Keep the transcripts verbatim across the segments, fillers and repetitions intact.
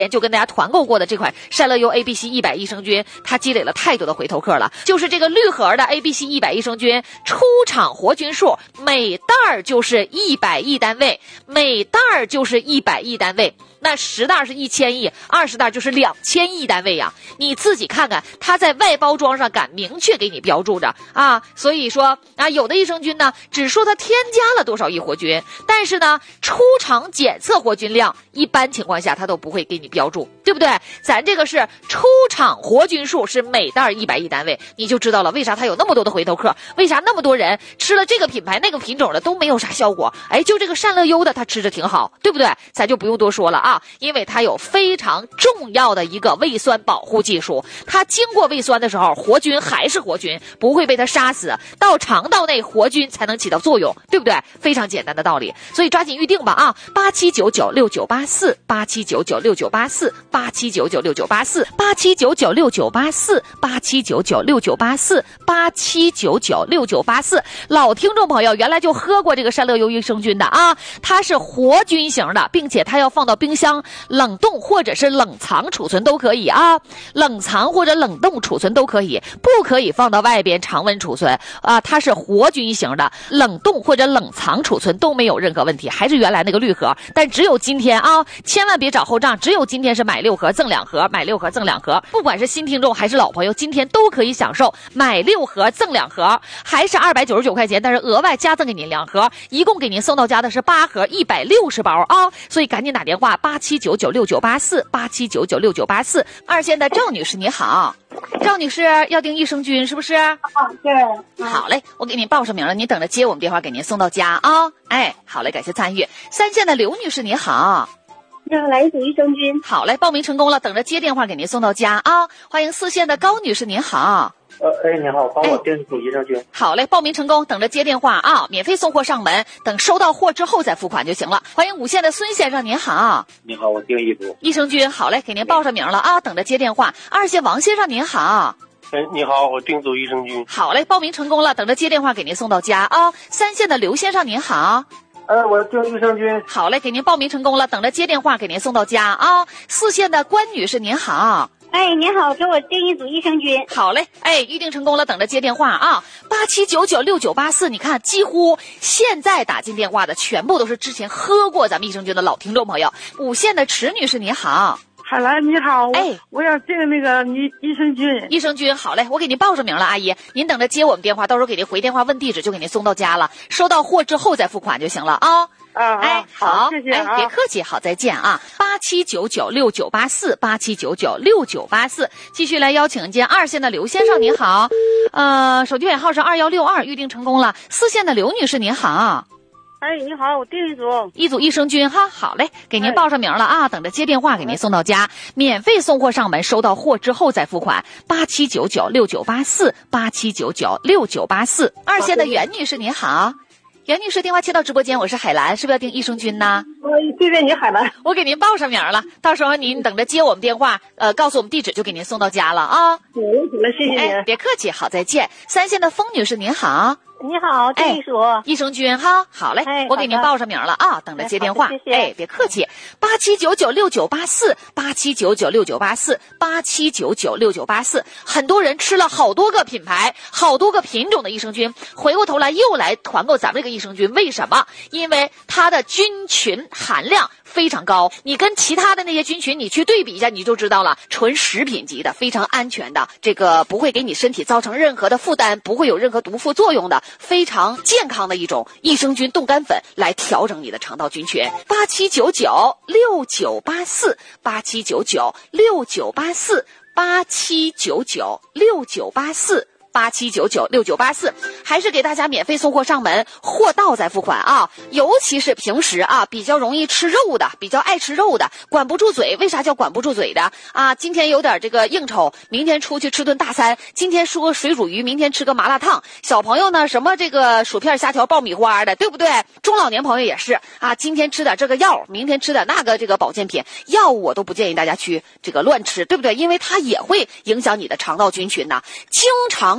就跟大家团购过的这款善乐优 A B C 一百益生菌，它积累了太多的回头客了。就是这个绿盒的 A B C 一百益生菌，出厂活菌数每袋儿就是一百亿单位，每袋儿就是一百亿单位。那十袋是一千亿，二十袋就是两千亿单位呀！你自己看看，它在外包装上敢明确给你标注着啊。所以说啊，有的益生菌呢，只说它添加了多少亿活菌，但是呢，出厂检测活菌量，一般情况下它都不会给你标注，对不对？咱这个是出厂活菌数是每袋一百亿单位，你就知道了为啥它有那么多的回头客，为啥那么多人吃了这个品牌那个品种的都没有啥效果，哎，就这个善乐优的它吃着挺好，对不对？咱就不用多说了啊。因为它有非常重要的一个胃酸保护技术，它经过胃酸的时候，活菌还是活菌，不会被它杀死，到肠道内活菌才能起到作用，对不对？非常简单的道理，所以抓紧预定吧啊！八七九九六九八四，八七九九六九八四，八七九九六九八四，八七九九六九八四，八七九九六九八四，八七九九六九八四。老听众朋友原来就喝过这个善乐优益生菌的啊，它是活菌型的，并且它要放到冰箱冷冻或者是冷藏储存都可以啊，冷藏或者冷冻储存都可以，不可以放到外边常温储存啊。它是活菌型的，冷冻或者冷藏储存都没有任何问题，还是原来那个绿盒。但只有今天啊，千万别找后账，只有今天是买六盒赠两盒，买六盒赠两盒。不管是新听众还是老朋友，今天都可以享受买六盒赠两盒，还是二百九十九块钱，但是额外加赠给您两盒，一共给您送到家的是八盒一百六十包啊。所以赶紧打电话八七九九六九八四，八七九九六九八四。二线的赵女士你好，赵女士要订益生菌是不是？ 啊，对。 好嘞，我给您报上名了，您等着接我们电话给您送到家啊。哎，好嘞，感谢参与。三线的刘女士你好， 让来一组益生菌。 好嘞，报名成功了，等着接电话给您送到家啊。欢迎四线的高女士您好。 呃，哎，你好，帮我订一组益生菌。 哎。好嘞，报名成功，等着接电话啊，免费送货上门，等收到货之后再付款就行了。欢迎五线的孙先生您好。 你好，我订一组益生菌。好嘞，给您报上名了啊，等着接电话。二线王先生您好。 哎，你好，我订组益生菌。 好嘞，报名成功了，等着接电话给您送到家啊。三线的刘先生您好。 呃，我订益生菌。 好嘞，给您报名成功了，等着接电话给您送到家啊。四线的关女士您好。 哎，您好，给我订一组益生菌。 好嘞，哎，预定成功了，等着接电话啊。八七九九六九八四，你看，几乎现在打进电话的全部都是之前喝过咱们益生菌的老听众朋友。五线的池女士你好。 海兰你好， 哎， 我要订那个你益生菌。 益生菌，好嘞，我给您报上名了，阿姨，您等着接我们电话，到时候给您回电话问地址，就给您送到家了。收到货之后再付款就行了啊。 啊， 哎， 好，谢谢啊， 哎，别客气，好，再见啊。八七九九六九八四，八七九九六九八四，继续来邀请接二线的刘先生，您好，呃，手机尾号是二幺六二，预定成功了。四线的刘女士，您好。 哎，你好，我订一组一组益生菌哈，好嘞，给您报上名了啊，等着接电话给您送到家，免费送货上门，收到货之后再付款。八七九九六九八四，八七九九六九八四。二线的袁女士您好。袁女士，电话接到直播间，我是海兰，是不是要订益生菌呢？ 对对，你海兰， 我给您报上名了，到时候您等着接我们电话，呃，告诉我们地址就给您送到家了啊。 好了，谢谢您。 哎，别客气，好，再见。三线的风女士您好。 你好，订一组、 哎、益生菌哈，好嘞， 哎、 我给您报上名了啊，等着接电话。 哎，谢谢哎，别客气。八七九九六九八四，八七九九六九八四，八七九九六九八四。很多人吃了好多个品牌、好多个品种的益生菌，回过头来又来团购咱们这个益生菌，为什么？因为它的菌群含量非常高，你跟其他的那些菌群你去对比一下，你就知道了，纯食品级的，非常安全的，这个不会给你身体造成任何的负担，不会有任何毒副作用的，非常健康的一种益生菌冻干粉，来调整你的肠道菌群。八七九九六九八四，八七九九六九八四，八七九九六九八四。八七九九六九八四，还是给大家免费送货上门，货到再付款啊！尤其是平时啊比较容易吃肉的，比较爱吃肉的，管不住嘴。为啥叫管不住嘴的啊？今天有点这个应酬，明天出去吃顿大餐，今天说个水煮鱼，明天吃个麻辣烫。小朋友呢，什么这个薯片、虾条、爆米花的，对不对？中老年朋友也是啊，今天吃点这个药，明天吃点那个这个保健品。药物我都不建议大家去这个乱吃，对不对？因为它也会影响你的肠道菌群呐。经常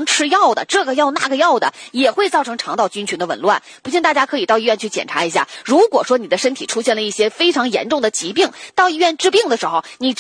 常吃药的，这个药那个药的，也会造成肠道菌群的紊乱。不信大家可以到医院去检查一下。如果说你的身体出现了一些非常严重的疾病，到医院治病的时候，你